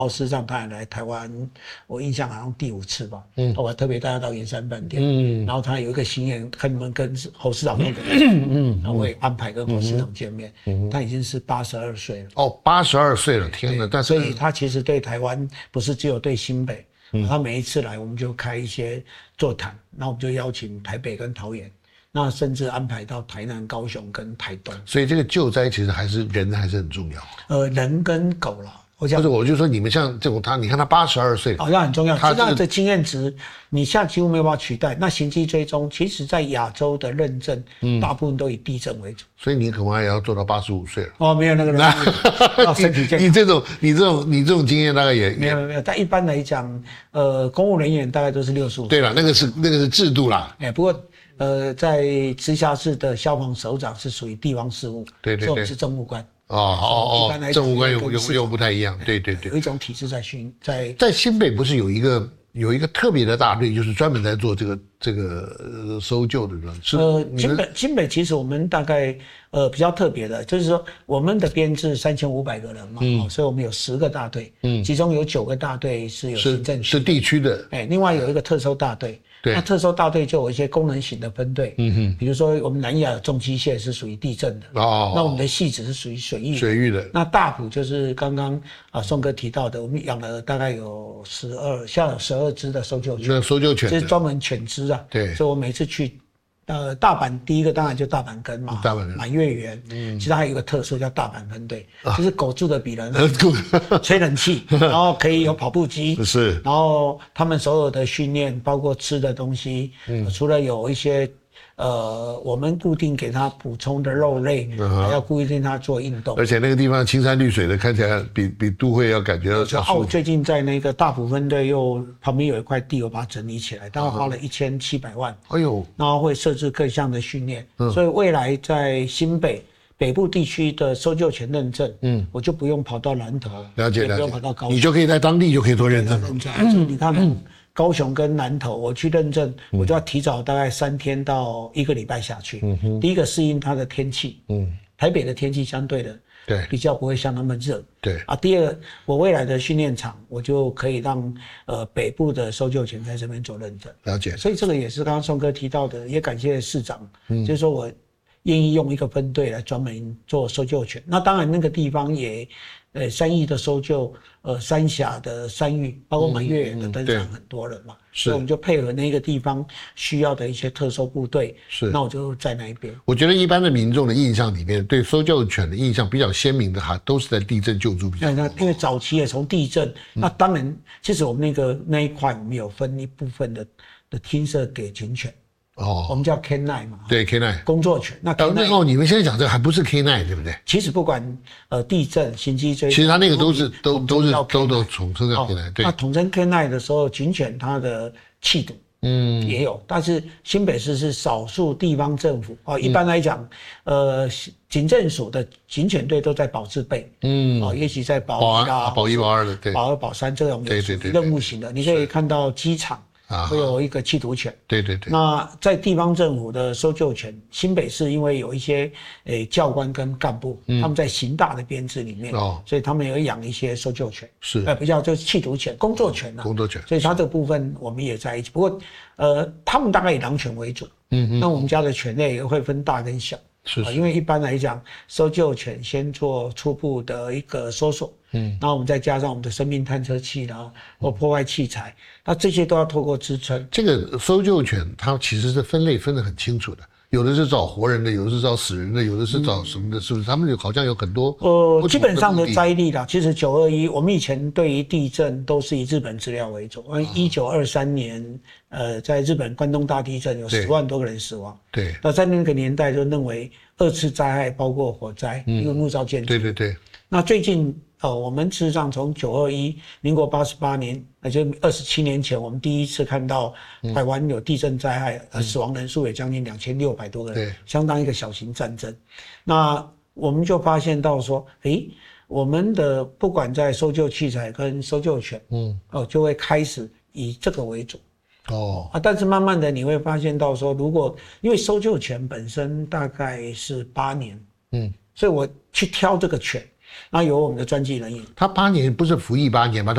事实上他也来台湾，我印象好像第5次吧。我还特别带他到圆山饭店。然后他有一个心愿，看能不能跟侯市长弄个然后我也安排跟侯市长见面。他已经是82岁了。 哦，82岁了，天哪！但是所以他其实对台湾不是只有对新北，他每一次来我们就开一些座谈，那我们就邀请台北跟桃园。那甚至安排到台南、高雄跟台东， 所以这个救灾其实还是人还是很重要。 人跟狗啦， 或者我就说你们像这种你看他82岁， 那很重要。这样的经验值，你现在几乎没有办法取代。那行迹追踪，其实在亚洲的认证，大部分都以地震为主。 所以你恐怕也要做到85岁了。 哦，没有那个人，要身体健康。 你这种经验大概也没有。但一般来讲，公务人员大概都是65岁。 对了，那个是制度啦。 不过。在直辖市的消防首长是属于地方事务， 对， 所以我们是政务官。 政务官又不太一样，对。 有一种体制在新北不是有一个特别的大队，就是专门在做这个搜救的人。 新北其实我们大概比较特别的，就是说我们的编制3500个人嘛，所以我们有10个大队，其中有9个大队是有行政区是地区的， 另外有一个特搜大队。那特搜大队就有一些功能型的分队，比如说我们南亚重机械是属于地震的，那我们的戏子是属于水域的，那大埔就是刚刚宋哥提到的，我们养了大概有现在有12只的搜救犬， 那搜救犬就是专门犬只啊， 对， 所以我每次去。大阪第一个当然就大阪根嘛，满月园，其实还有一个特色叫大阪分队，就是狗住的比人吹冷气，然后可以有跑步机， 是， 然后他们所有的训练，包括吃的东西，除了有一些我们固定给他补充的肉类，还要固定他做运动， 而且那个地方青山绿水的，看起来比都会要感觉到舒服。 我最近在那个大埔分队旁边有一块地，我把它整理起来，大概花了1700万。哎呦，然后会设置各项的训练，所以未来在新北部地区的搜救犬认证，我就不用跑到南投， 了解， 不用跑到高雄， 你就可以在当地就可以做认证。 你看。高雄跟南投，我去认证，我就要提早大概3天到1个礼拜下去。第一个适应它的天气，台北的天气相对的比较不会像那么热。第二，我未来的训练场，我就可以让北部的搜救犬在这边做认证。 了解。 所以这个也是刚刚宋哥提到的，也感谢市长，就是说我愿意用一个分队来专门做搜救犬。那当然那个地方也。山域的搜救，三峡的山域，包括满月园的登场很多人嘛，所以我们就配合那个地方需要的一些特搜部队，那我就在那一边。 我觉得一般的民众的印象里面，对搜救犬的印象比较鲜明的都是在地震救助比较多。 因为早期也从地震，那当然，其实我们那一块我们有分一部分的厅舍给警犬。我们叫 K9 嘛， 对 K9 工作犬。那 K9 你们现在讲这个还不是 K9 对不对？ 其实不管地震、行迹追踪， 其实它那个都统称叫 K9。对， 那统称 K9 的时候，警犬它的气度也有，但是新北市是少数地方政府一般来讲，警政署的警犬队都在保字备，也许在保1、 保2的，对， 保2、保3这种任务型的，你可以看到机场。会有一个缉毒犬， 对。 那在地方政府的搜救犬，新北市因为有一些教官跟干部，他们在刑大的编制里面，所以他们有养一些搜救犬，比较就是缉毒犬、工作犬工作犬， 所以它这部分我们也在一起。不过他们大概以狼犬为主，那我们家的犬类也会分大跟小。因为一般来讲，搜救犬先做初步的一个搜索，然后我们再加上我们的生命探测器啦，或破坏器材，那这些都要透过支撑。 这个搜救犬它其实是分类分得很清楚的，有的是找活人的，有的是找死人的，有的是找什么的，是不是？他们好像有很多基本上的灾例啦，其实921我们以前对于地震都是以日本资料为主。1923年，在日本关东大地震有10万多个人死亡。 对。那在那个年代就认为2次灾害包括火灾，因为木造建筑。 对。 那最近我们事实上从921民国88年，那就27年前，我们第一次看到台湾有地震灾害，死亡人数也将近2600多个人，相当一个小型战争。那我们就发现到说，我们的不管在搜救器材跟搜救犬，就会开始以这个为主。但是慢慢的你会发现到说，因为搜救犬本身大概是8年，所以我去挑这个犬。那有我们的专技人员， 他8年不是服役8年吗？